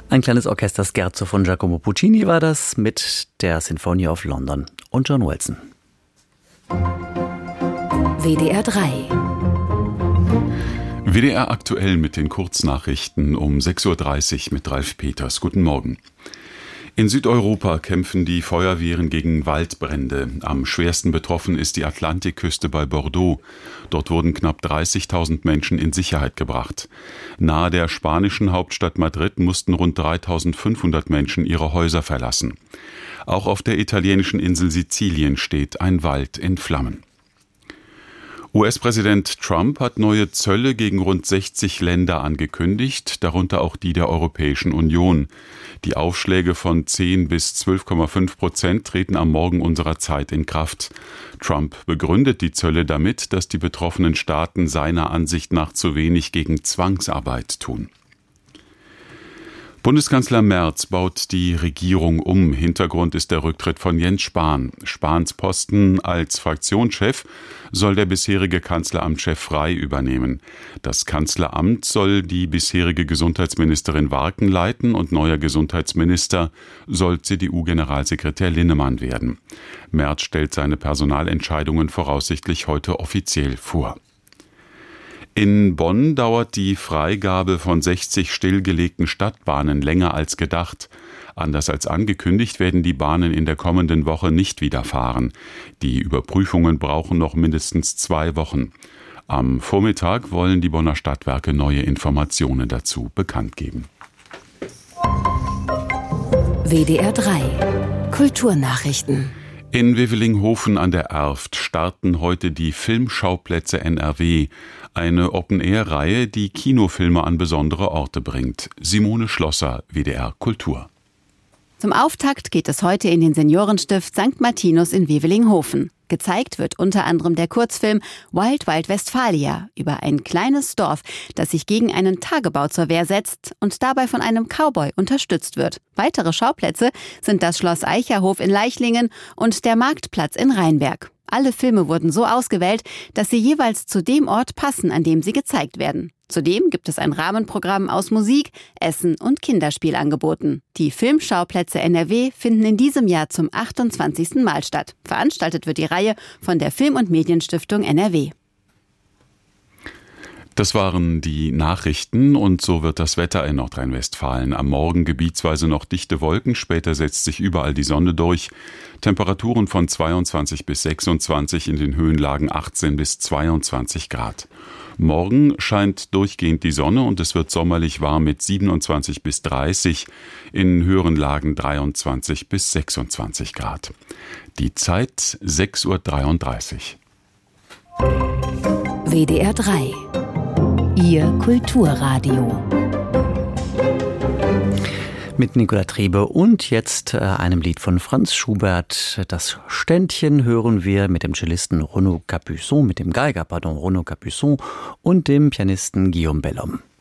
Ein kleines Orchester Scherzo von Giacomo Puccini war das mit der Sinfonie of London und John Wilson. WDR 3. WDR aktuell mit den Kurznachrichten um 6.30 Uhr mit Ralf Peters. Guten Morgen. In Südeuropa kämpfen die Feuerwehren gegen Waldbrände. Am schwersten betroffen ist die Atlantikküste bei Bordeaux. Dort wurden knapp 30.000 Menschen in Sicherheit gebracht. Nahe der spanischen Hauptstadt Madrid mussten rund 3.500 Menschen ihre Häuser verlassen. Auch auf der italienischen Insel Sizilien steht ein Wald in Flammen. US-Präsident Trump hat neue Zölle gegen rund 60 Länder angekündigt, darunter auch die der Europäischen Union. Die Aufschläge von 10 bis 12,5% treten am Morgen unserer Zeit in Kraft. Trump begründet die Zölle damit, dass die betroffenen Staaten seiner Ansicht nach zu wenig gegen Zwangsarbeit tun. Bundeskanzler Merz baut die Regierung um. Hintergrund ist der Rücktritt von Jens Spahn. Spahns Posten als Fraktionschef soll der bisherige Kanzleramtschef Frey übernehmen. Das Kanzleramt soll die bisherige Gesundheitsministerin Warken leiten und neuer Gesundheitsminister soll CDU-Generalsekretär Linnemann werden. Merz stellt seine Personalentscheidungen voraussichtlich heute offiziell vor. In Bonn dauert die Freigabe von 60 stillgelegten Stadtbahnen länger als gedacht. Anders als angekündigt werden die Bahnen in der kommenden Woche nicht wieder fahren. Die Überprüfungen brauchen noch mindestens 2 Wochen. Am Vormittag wollen die Bonner Stadtwerke neue Informationen dazu bekannt geben. WDR 3. Kulturnachrichten. In Wevelinghofen an der Erft starten heute die Filmschauplätze NRW, eine Open-Air-Reihe, die Kinofilme an besondere Orte bringt. Simone Schlosser, WDR Kultur. Zum Auftakt geht es heute in den Seniorenstift St. Martinus in Wevelinghofen. Gezeigt wird unter anderem der Kurzfilm Wild Wild Westfalia über ein kleines Dorf, das sich gegen einen Tagebau zur Wehr setzt und dabei von einem Cowboy unterstützt wird. Weitere Schauplätze sind das Schloss Eicherhof in Leichlingen und der Marktplatz in Rheinberg. Alle Filme wurden so ausgewählt, dass sie jeweils zu dem Ort passen, an dem sie gezeigt werden. Zudem gibt es ein Rahmenprogramm aus Musik, Essen und Kinderspiel angeboten. Die Filmschauplätze NRW finden in diesem Jahr zum 28. Mal statt. Veranstaltet wird die Reihe von der Film- und Medienstiftung NRW. Das waren die Nachrichten und so wird das Wetter in Nordrhein-Westfalen. Am Morgen gebietsweise noch dichte Wolken, später setzt sich überall die Sonne durch. Temperaturen von 22 bis 26, in den Höhenlagen 18 bis 22 Grad. Morgen scheint durchgehend die Sonne und es wird sommerlich warm mit 27 bis 30, in höheren Lagen 23 bis 26 Grad. Die Zeit 6.33 Uhr. WDR 3. Ihr Kulturradio. Mit Nicola Trebe und jetzt einem Lied von Franz Schubert. Das Ständchen hören wir mit dem Cellisten Renaud Capuçon, mit dem Geiger, Renaud Capuçon und dem Pianisten Guillaume Bellhomme.